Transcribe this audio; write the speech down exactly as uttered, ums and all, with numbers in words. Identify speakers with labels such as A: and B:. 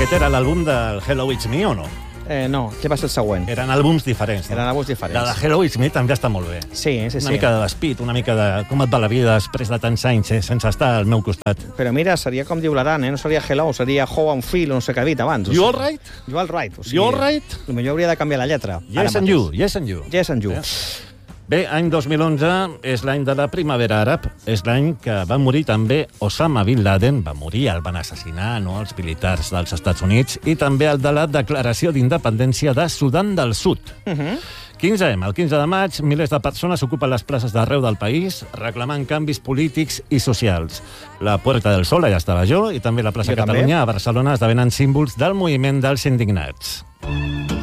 A: Aquest era l'àlbum del Hello It's Me, o no?
B: Eh, no, què va ser el següent?
A: Eren àlbums diferents. No?
B: Eren àlbums diferents.
A: La de Hello It's Me també està molt bé.
B: Sí, sí, sí.
A: Una mica de despit, una mica de com et va la vida després de tants anys eh, sense estar al meu costat.
B: Però mira, seria com diu l'Aran, eh? No seria hello, seria how and feel, no sé què ha dit abans.
A: You all right?
B: You all right. O sigui,
A: You all right?
B: Potser hauria de canviar la lletra.
A: Yes and you, yes and you.
B: Yes and you.
A: Eh? Bé, any dos mil onze és l'any de la primavera àrab. És l'any que va morir també Osama Bin Laden. Va morir, el van assassinar, no?, els militars dels Estats Units. I també el de la declaració d'independència de Sudan del Sud. Uh -huh. quinze ema, el quinze de maig, milers de persones ocupen les places d'arreu del país reclamant canvis polítics i socials. La Puerta del Sol, allà estava jo, i també la plaça
B: jo
A: Catalunya
B: també.
A: a Barcelona esdevenen símbols del moviment dels indignats.